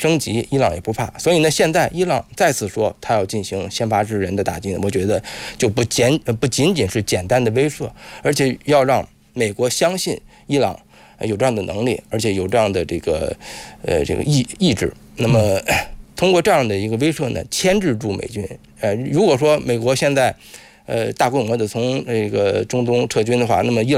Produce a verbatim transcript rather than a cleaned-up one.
升级，伊朗也不怕。所以呢，现在伊朗再次说他要进行先发制人的打击，我觉得就不简不仅仅是简单的威慑，而且要让美国相信伊朗有这样的能力，而且有这样的这个呃这个意意志。那么通过这样的一个威慑呢，牵制住美军。呃，如果说美国现在呃大规模的从这个中东撤军的话，那么伊朗